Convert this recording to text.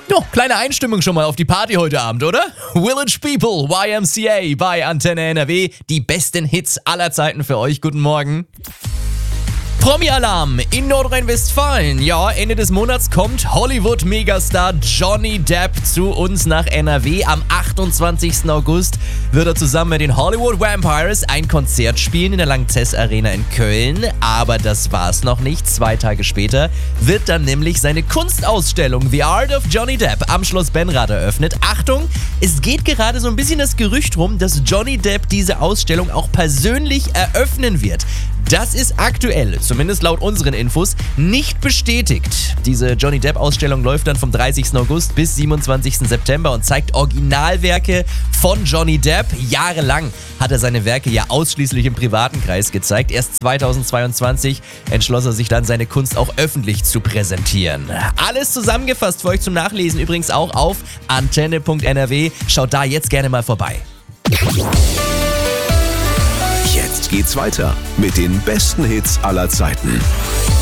Jo, kleine Einstimmung schon mal auf die Party heute Abend, oder? Village People, YMCA bei Antenne NRW. Die besten Hits aller Zeiten für euch. Guten Morgen. Promi-Alarm in Nordrhein-Westfalen. Ja, Ende des Monats kommt Hollywood-Megastar Johnny Depp zu uns nach NRW. Am 28. August wird er zusammen mit den Hollywood Vampires ein Konzert spielen in der Lanxess Arena in Köln. Aber das war's noch nicht. 2 Tage später wird dann nämlich seine Kunstausstellung The Art of Johnny Depp am Schloss Benrath eröffnet. Achtung, es geht gerade so ein bisschen das Gerücht rum, dass Johnny Depp diese Ausstellung auch persönlich eröffnen wird. Das ist aktuell, zumindest laut unseren Infos, nicht bestätigt. Diese Johnny Depp-Ausstellung läuft dann vom 30. August bis 27. September und zeigt Originalwerke von Johnny Depp. Jahrelang hat er seine Werke ja ausschließlich im privaten Kreis gezeigt. Erst 2022 entschloss er sich dann, seine Kunst auch öffentlich zu präsentieren. Alles zusammengefasst für euch zum Nachlesen übrigens auch auf antenne.nrw. Schaut da jetzt gerne mal vorbei. Jetzt geht's weiter mit den besten Hits aller Zeiten.